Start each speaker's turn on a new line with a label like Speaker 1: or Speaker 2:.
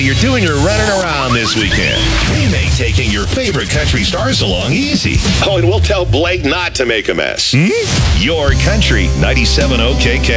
Speaker 1: you're doing your running around this weekend. We make taking your favorite country stars along easy.
Speaker 2: Oh, and we'll tell Blake not to make a mess.
Speaker 1: Your Country 97 OKK.